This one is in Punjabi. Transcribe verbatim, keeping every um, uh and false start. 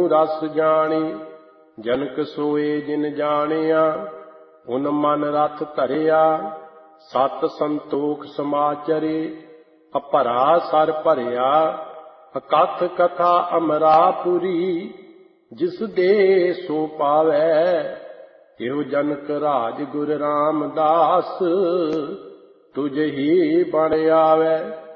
ਰਸ ਜਾਣੀ। ਜਨਕ ਸੋਏ ਜਿਨ ਜਾਣਿਆ ਉਨ ਮਨ ਰਥ ਧਰਿਆ। ਸਤ ਸੰਤੋਖ ਸਮਾਚਰੇ ਅਭਰਾ ਸਰ ਭਰਿਆ। ਅਕਥ ਕਥਾ ਅਮਰਾਪੁਰੀ ਜਿਸ ਦੇ ਸੋ ਪਾਵੈ। ਇਹੋ ਜਨਕ ਰਾਜ ਗੁਰ ਰਾਮਦਾਸ ਤੁਝ ਹੀ ਬਣ ਆਵੈ।